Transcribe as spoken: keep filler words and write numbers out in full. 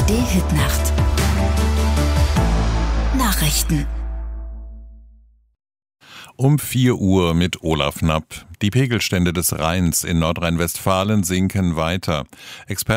A R D-Hitnacht. Nachrichten. Um vier Uhr mit Olaf Knapp. Die Pegelstände des Rheins in Nordrhein-Westfalen sinken weiter. Experten